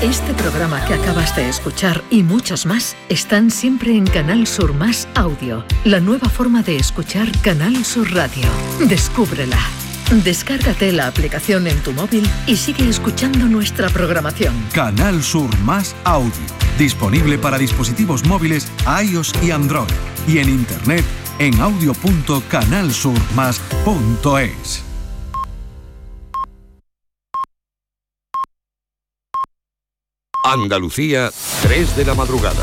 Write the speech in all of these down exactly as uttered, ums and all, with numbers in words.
Este programa que acabas de escuchar y muchos más están siempre en Canal Sur Más Audio, la nueva forma de escuchar Canal Sur Radio. Descúbrela. Descárgate la aplicación en tu móvil y sigue escuchando nuestra programación. Canal Sur Más Audio, disponible para dispositivos móviles iOS y Android, y en internet en audio punto canal sur más punto es. Andalucía, tres de la madrugada.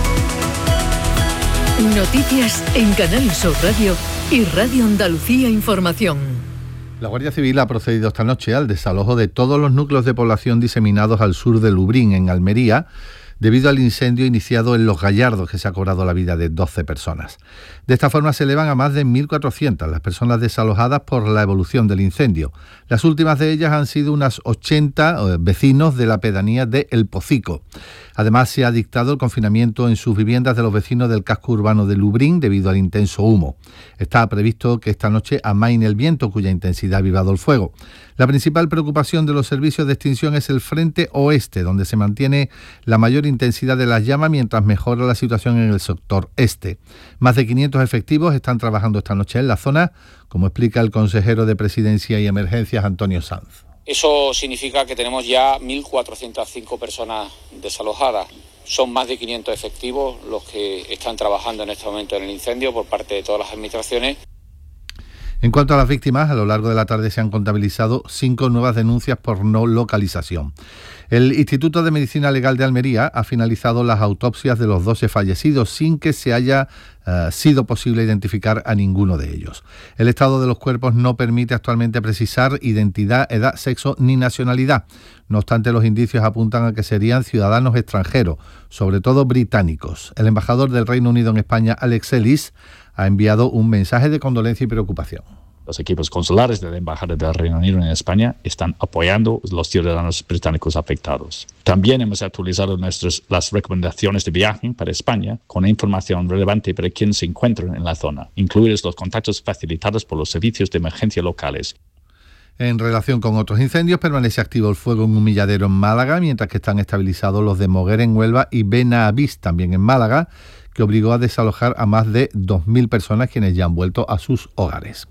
Noticias en Canal Sur Radio y Radio Andalucía Información. La Guardia Civil ha procedido esta noche al desalojo de todos los núcleos de población diseminados al sur de Lubrín, en Almería, debido al incendio iniciado en Los Gallardos, que se ha cobrado la vida de doce personas. De esta forma se elevan a más de mil cuatrocientas las personas desalojadas por la evolución del incendio. Las últimas de ellas han sido unas ochenta vecinos de la pedanía de El Pocico. Además, se ha dictado el confinamiento en sus viviendas de los vecinos del casco urbano de Lubrín debido al intenso humo. Está previsto que esta noche amaine el viento, cuya intensidad ha avivado el fuego. La principal preocupación de los servicios de extinción es el frente oeste, donde se mantiene la mayor intensidad de las llamas mientras mejora la situación en el sector este. Más de quinientos efectivos están trabajando esta noche en la zona, como explica el consejero de Presidencia y Emergencias, Antonio Sanz. Eso significa que tenemos ya mil cuatrocientas cinco personas desalojadas. Son más de quinientos efectivos los que están trabajando en este momento en el incendio por parte de todas las administraciones. En cuanto a las víctimas, a lo largo de la tarde se han contabilizado cinco nuevas denuncias por no localización. El Instituto de Medicina Legal de Almería ha finalizado las autopsias de los doce fallecidos sin que se haya uh, sido posible identificar a ninguno de ellos. El estado de los cuerpos no permite actualmente precisar identidad, edad, sexo ni nacionalidad. No obstante, los indicios apuntan a que serían ciudadanos extranjeros, sobre todo británicos. El embajador del Reino Unido en España, Alex Ellis, ha enviado un mensaje de condolencia y preocupación. Los equipos consulares de la Embajada del Reino Unido en España están apoyando a los ciudadanos británicos afectados. También hemos actualizado nuestras, las recomendaciones de viaje para España con información relevante para quienes se encuentran en la zona, incluidos los contactos facilitados por los servicios de emergencia locales. En relación con otros incendios, permanece activo el fuego en un milladero en Málaga, mientras que están estabilizados los de Moguer en Huelva y Benavís, también en Málaga, que obligó a desalojar a más de dos mil personas, quienes ya han vuelto a sus hogares.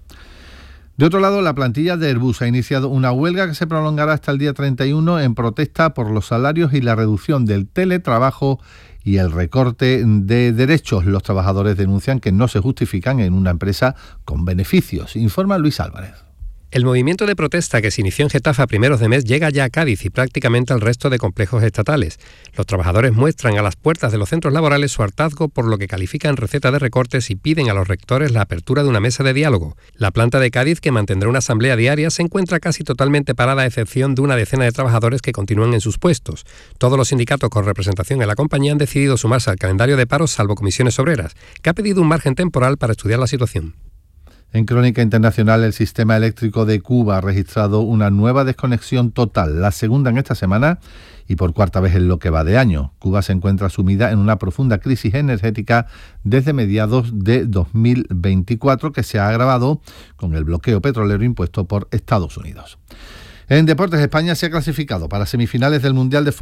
De otro lado, la plantilla de Airbus ha iniciado una huelga que se prolongará hasta el día treinta y uno en protesta por los salarios y la reducción del teletrabajo y el recorte de derechos. Los trabajadores denuncian que no se justifican en una empresa con beneficios. Informa Luis Álvarez. El movimiento de protesta que se inició en Getafe a primeros de mes llega ya a Cádiz y prácticamente al resto de complejos estatales. Los trabajadores muestran a las puertas de los centros laborales su hartazgo por lo que califican receta de recortes y piden a los rectores la apertura de una mesa de diálogo. La planta de Cádiz, que mantendrá una asamblea diaria, se encuentra casi totalmente parada a excepción de una decena de trabajadores que continúan en sus puestos. Todos los sindicatos con representación en la compañía han decidido sumarse al calendario de paros, salvo Comisiones Obreras, que ha pedido un margen temporal para estudiar la situación. En crónica internacional, el sistema eléctrico de Cuba ha registrado una nueva desconexión total, la segunda en esta semana y por cuarta vez en lo que va de año. Cuba se encuentra sumida en una profunda crisis energética desde mediados de dos mil veinticuatro, que se ha agravado con el bloqueo petrolero impuesto por Estados Unidos. En deportes, España se ha clasificado para semifinales del Mundial de Fútbol.